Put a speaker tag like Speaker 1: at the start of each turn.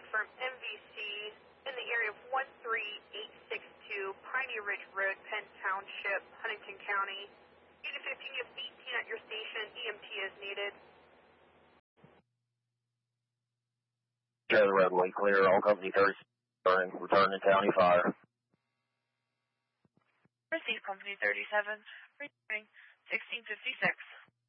Speaker 1: unit from MVC in the area of 13862 Piney Ridge Road, Penn Township, Huntington County. Unit 15, you have 18 at your station. EMT is needed.
Speaker 2: Share the roadway clear. All company 30 return to county fire.
Speaker 3: Receive company 37, returning 1656.